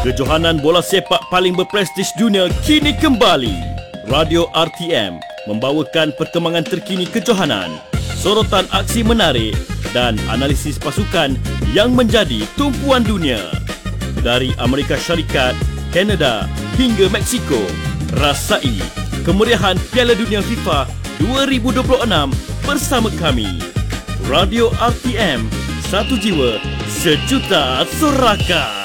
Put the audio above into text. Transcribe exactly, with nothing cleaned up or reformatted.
Kejohanan bola sepak paling berprestij dunia kini kembali. Radio R T M membawakan perkembangan terkini kejohanan, sorotan aksi menarik dan analisis pasukan yang menjadi tumpuan dunia. Dari Amerika Syarikat, Kanada hingga Mexico, rasai kemeriahan Piala Dunia FIFA dua ribu dua puluh enam bersama kami. Radio R T M, satu jiwa, sejuta sorakan.